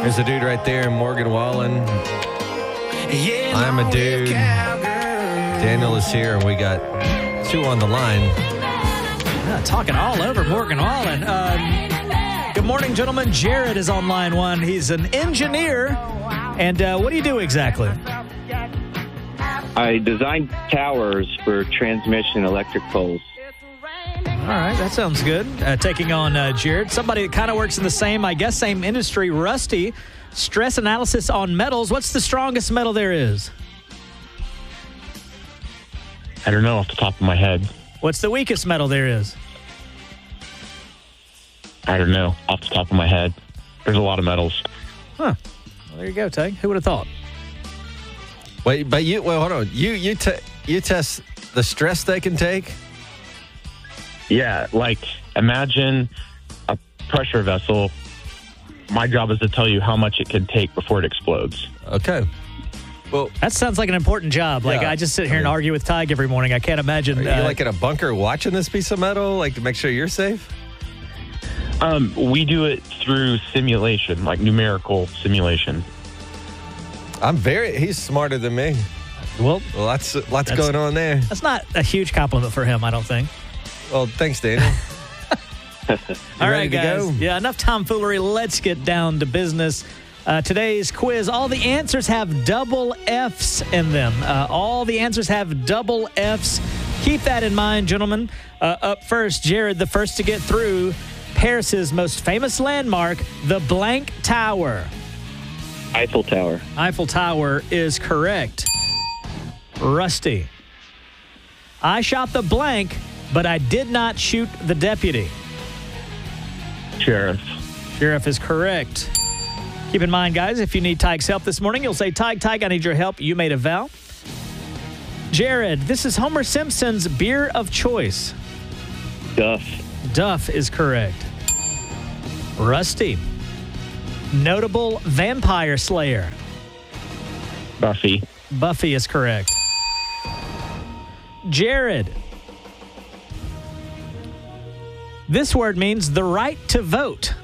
There's a dude right there, Morgan Wallen. I'm a dude. Daniel is here, and we got two on the line. Talking all over Morgan Wallen. Good morning, gentlemen. Jared is on line one. He's an engineer. And what do you do exactly? I design towers for transmission electric poles. All right, that sounds good. Taking on Jared, somebody that kind of works in the same industry, Rusty. Stress analysis on metals. What's the strongest metal there is? I don't know off the top of my head. What's the weakest metal there is? I don't know off the top of my head. There's a lot of metals. Huh. Well, there you go, Tag. Who would have thought? Wait, but hold on. You test the stress they can take? Yeah, like imagine a pressure vessel. My job is to tell you how much it can take before it explodes. Okay. Well, that sounds like an important job. Like, I just sit here and argue with Tig every morning. I can't imagine. Are you like in a bunker watching this piece of metal, like to make sure you're safe? We do it through simulation, like numerical simulation. He's smarter than me. Well, lots going on there. That's not a huge compliment for him, I don't think. Well, thanks, Daniel. All right, guys. Go? Yeah, enough tomfoolery. Let's get down to business. Today's quiz, all the answers have double F's in them. All the answers have double F's. Keep that in mind, gentlemen. Up first, Jared, the first to get through. Paris's most famous landmark, the blank tower. Eiffel Tower. Eiffel Tower is correct. Rusty. I shot the blank, but I did not shoot the deputy. Sheriff. Sheriff is correct. Keep in mind, guys, if you need Tig's help this morning, you'll say, Tig, I need your help. You made a vow. Jared, this is Homer Simpson's beer of choice. Duff. Duff is correct. Rusty. Notable vampire slayer. Buffy. Buffy is correct. Jared. This word means the right to vote.